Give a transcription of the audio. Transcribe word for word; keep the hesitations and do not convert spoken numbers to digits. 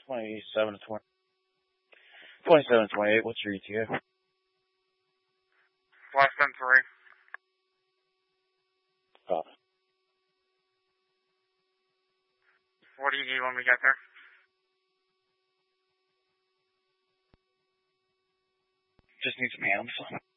twenty-seven to twenty. twenty-seven to twenty-eight. What's your E T A? Less than three. Oh. What do you need when we get there? Just need some hands.